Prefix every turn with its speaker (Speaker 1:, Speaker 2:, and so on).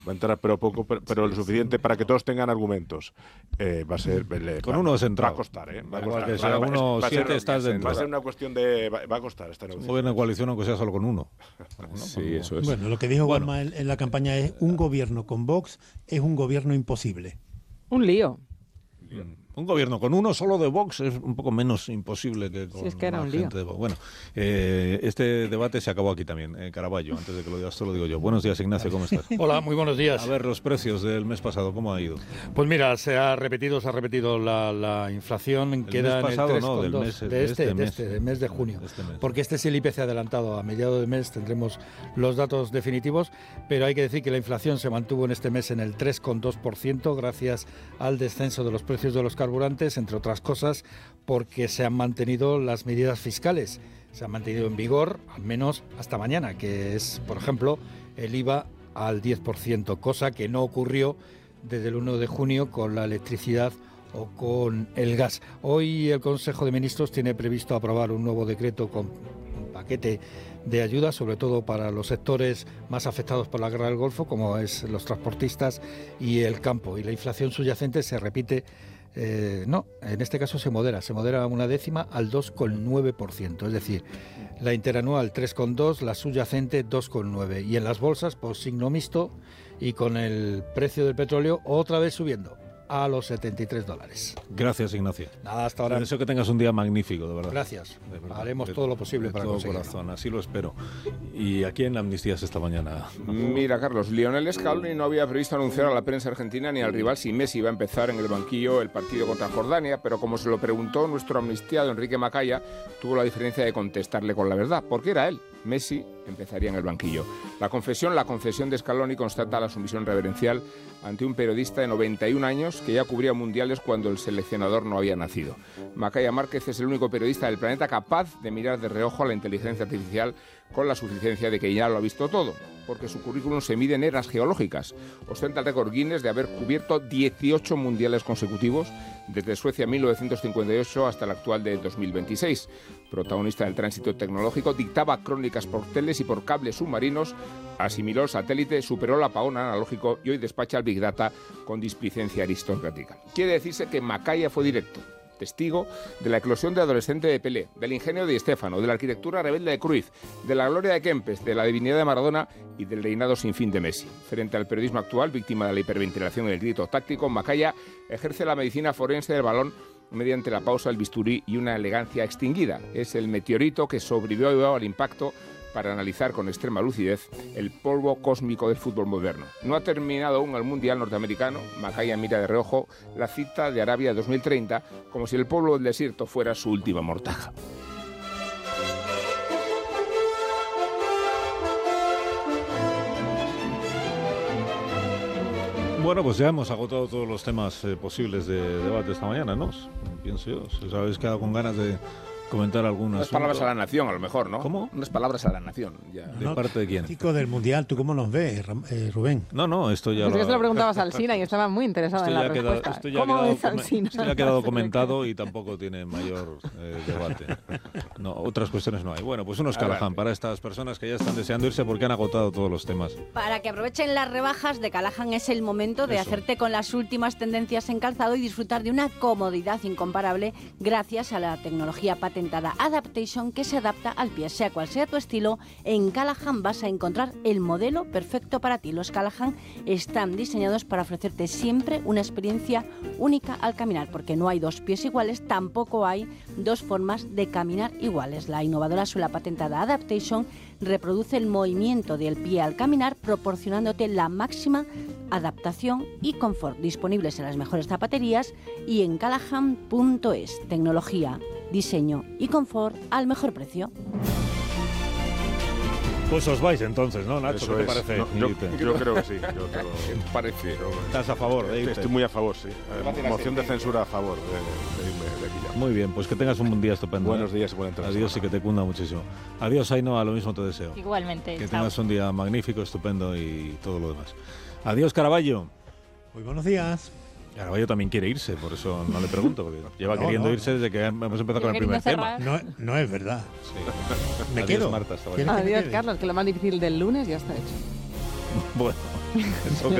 Speaker 1: Va a entrar pero poco, pero lo suficiente para que todos tengan argumentos. Va a ser...
Speaker 2: Con uno has entrado.
Speaker 1: Va a costar, ¿eh? Va a
Speaker 2: Igual
Speaker 1: costar.
Speaker 2: que sea 1-7 estás dentro.
Speaker 1: Va a ser una cuestión de... Va a costar esta negociación.
Speaker 2: Gobierno de coalición aunque sea solo con uno.
Speaker 3: Sí, eso es.
Speaker 4: Bueno, lo que dijo Juanma en la campaña es: un gobierno con Vox es un gobierno imposible.
Speaker 5: Un lío.
Speaker 2: Un gobierno con uno solo de Vox es un poco menos imposible que con
Speaker 5: Si es que era
Speaker 2: más
Speaker 5: un lío.
Speaker 2: gente de Vox. Bueno, este debate se acabó aquí también. Caraballo, antes de que lo digas tú, lo digo yo. Buenos días, Ignacio, ¿cómo estás?
Speaker 6: Hola, muy buenos días.
Speaker 2: A ver, los precios del mes pasado, ¿cómo ha ido?
Speaker 6: Pues mira, se ha repetido la inflación, queda
Speaker 2: mes pasado,
Speaker 6: en el 3,2
Speaker 2: no, del mes,
Speaker 6: del mes de junio.
Speaker 2: Este mes.
Speaker 6: Porque este es el IPC adelantado, a mediados de mes tendremos los datos definitivos, pero hay que decir que la inflación se mantuvo en este mes en el 3,2% gracias al descenso de los precios de los carburantes, entre otras cosas porque se han mantenido las medidas fiscales, se han mantenido en vigor al menos hasta mañana, que es, por ejemplo, el IVA al 10%, cosa que no ocurrió desde el 1 de junio con la electricidad o con el gas. Hoy el Consejo de Ministros tiene previsto aprobar un nuevo decreto con un paquete de ayuda, sobre todo para los sectores más afectados por la guerra del Golfo, como es los transportistas y el campo. Y la inflación subyacente se repite. No, en este caso se modera una décima al 2,9%, es decir, la interanual 3,2, la subyacente 2,9, y en las bolsas por signo mixto y con el precio del petróleo otra vez subiendo a los $73.
Speaker 2: Gracias, Ignacio.
Speaker 6: Nada, hasta ahora.
Speaker 2: Deseo que tengas un día magnífico, de verdad.
Speaker 6: Gracias.
Speaker 2: De verdad.
Speaker 6: Haremos todo lo posible
Speaker 2: de
Speaker 6: para
Speaker 2: todo
Speaker 6: conseguirlo.
Speaker 2: corazón, así lo espero. ¿Y a quién amnistías esta mañana?
Speaker 3: Mira, Carlos, Lionel Scaloni no había previsto anunciar a la prensa argentina ni al rival si Messi iba a empezar en el banquillo el partido contra Jordania, pero como se lo preguntó nuestro amnistiado Enrique Macaya, tuvo la diferencia de contestarle con la verdad, porque era él. Messi empezaría en el banquillo. La concesión de Scaloni constata la sumisión reverencial ante un periodista de 91 años que ya cubría mundiales cuando el seleccionador no había nacido. Macaya Márquez es el único periodista del planeta capaz de mirar de reojo a la inteligencia artificial con la suficiencia de que ya lo ha visto todo, porque su currículum se mide en eras geológicas. Ostenta el récord Guinness de haber cubierto 18 mundiales consecutivos, desde Suecia 1958 hasta el actual de 2026. Protagonista del tránsito tecnológico, dictaba crónicas por teles y por cables submarinos, asimiló el satélite, superó el apagón analógico y hoy despacha el Big Data con displicencia aristocrática. Quiere decirse que Macaya fue directo, testigo de la eclosión de adolescente de Pelé, del ingenio de Di Stéfano, de la arquitectura rebelde de Cruyff, de la gloria de Kempes, de la divinidad de Maradona y del reinado sin fin de Messi. Frente al periodismo actual, víctima de la hiperventilación y el grito táctico, Macaya ejerce la medicina forense del balón mediante la pausa del bisturí y una elegancia extinguida. Es el meteorito que sobrevivió al impacto para analizar con extrema lucidez el polvo cósmico del fútbol moderno. No ha terminado aún el Mundial norteamericano. Macaya mira de reojo la cita de Arabia 2030 como si el pueblo del desierto fuera su última mortaja.
Speaker 2: Bueno, pues ya hemos agotado todos los temas posibles de debate esta mañana, ¿no? Pienso yo. Si habéis quedado con ganas de comentar algunas.
Speaker 3: Unas palabras a la nación, a lo mejor, ¿no?
Speaker 2: ¿Cómo?
Speaker 3: Unas palabras a la nación. Ya.
Speaker 2: ¿De parte de quién?
Speaker 4: Chico del Mundial, ¿tú cómo nos ves, Rubén?
Speaker 2: No, esto ya
Speaker 5: Es que se lo preguntabas a Alsina y estaba muy interesada en la respuesta. ¿Cómo ves Alsina?
Speaker 2: Esto ya ha quedado comentado y tampoco tiene mayor debate. No, otras cuestiones no hay. Bueno, pues unos Callahan para estas personas que ya están deseando irse porque han agotado todos los temas.
Speaker 7: Para que aprovechen las rebajas de Callahan es el momento de hacerte con las últimas tendencias en calzado y disfrutar de una comodidad incomparable gracias a la tecnología patentada Adaptation que se adapta al pie. Sea cual sea tu estilo, en Callahan vas a encontrar el modelo perfecto para ti. Los Callahan están diseñados para ofrecerte siempre una experiencia única al caminar, porque no hay dos pies iguales, tampoco hay dos formas de caminar iguales. La innovadora suela patentada Adaptation reproduce el movimiento del pie al caminar, proporcionándote la máxima adaptación y confort. Disponibles en las mejores zapaterías y en callahan.es. Tecnología, diseño y confort al mejor precio.
Speaker 2: Pues os vais entonces, ¿no, Nacho?
Speaker 1: Eso
Speaker 2: ¿Qué te
Speaker 1: es.
Speaker 2: parece?
Speaker 1: No, yo creo que sí.
Speaker 3: Parece.
Speaker 2: ¿Estás a favor de irte?
Speaker 1: Estoy muy a favor, sí. Moción de censura a favor de irme de aquí ya.
Speaker 2: Muy bien, pues que tengas un buen día estupendo.
Speaker 1: Buenos días y buena entrada.
Speaker 2: Adiós y que te cunda muchísimo. Adiós, Ainhoa, lo mismo te deseo.
Speaker 8: Igualmente.
Speaker 2: Que
Speaker 8: chao.
Speaker 2: tengas un día magnífico, estupendo y todo lo demás. Adiós, Caraballo.
Speaker 4: Muy buenos días.
Speaker 2: Caraballo también quiere irse, por eso no le pregunto, porque lleva queriendo irse desde que hemos empezado con el primer tema.
Speaker 4: No es verdad.
Speaker 2: Sí.
Speaker 4: Me
Speaker 2: Adiós,
Speaker 4: quedo.
Speaker 2: Marta, hasta
Speaker 4: ¿Quieres que me
Speaker 5: Adiós,
Speaker 4: quede?
Speaker 5: Carlos, que lo más difícil del lunes ya está hecho.
Speaker 2: Bueno. Eso que